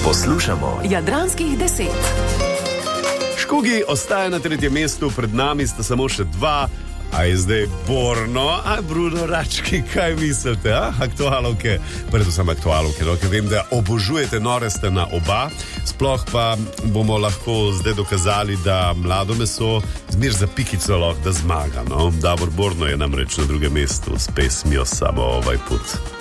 Poslušamo Jadranskih 10. Škugi ostaja na 3. mestu, pred nami sta samo še 2. A je zdaj Borno, a Bruno Rački, kaj mislite? Aktualovke, predvsem aktualovke, no, ker vem, da obožujete, nore ste na oba. Sploh pa bomo lahko zdaj dokazali, da mlado meso zmer za pikico lahko da zmaga. No? Davor Borno je namreč na 2. mestu s pesmijo Samo ovaj put.